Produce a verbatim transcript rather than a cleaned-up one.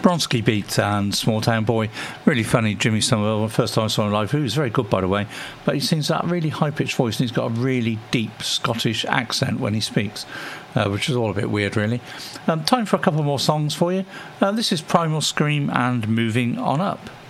Bronski Beat and Small Town Boy. Really funny, Jimmy Somerville. First time I saw him live, he was very good, by the way. But he sings that really high-pitched voice, and he's got a really deep Scottish accent when he speaks, uh, which is all a bit weird, really. Um, time for a couple more songs for you. Uh, this is Primal Scream and Moving On Up.